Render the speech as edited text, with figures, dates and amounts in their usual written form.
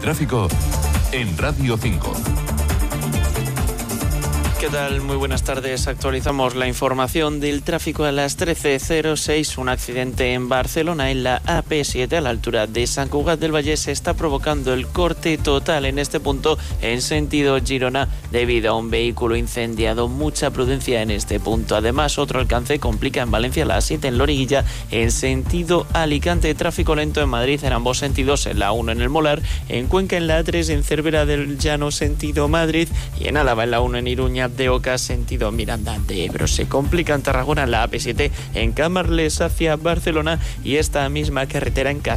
tráfico en Radio 5. ¿Qué tal? Muy buenas tardes. Actualizamos la información del tráfico a las 13:06. Un accidente en Barcelona en la AP7 a la altura de Sant Cugat del Vallès está provocando el corte total en este punto en sentido Girona debido a un vehículo incendiado. Mucha prudencia en este punto. Además, otro alcance complica en Valencia la A7 en Loriguilla en sentido Alicante. Tráfico lento en Madrid en ambos sentidos, en la A1 en el Molar, en Cuenca en la A3 en Cervera del Llano sentido Madrid y en Álava en la 1 en Iruña de Oca sentido Miranda de Ebro. Se complica en Tarragona en la AP7 en Camarles hacia Barcelona y esta misma carretera en